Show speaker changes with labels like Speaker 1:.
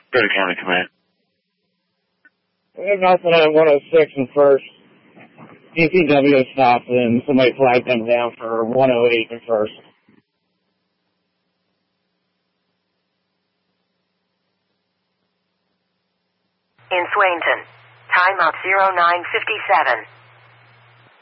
Speaker 1: Grady County Command.
Speaker 2: We have nothing on 106 and first. DPW stopped and somebody flagged them down for 108 and first.
Speaker 3: In Swainton. Time up 0957.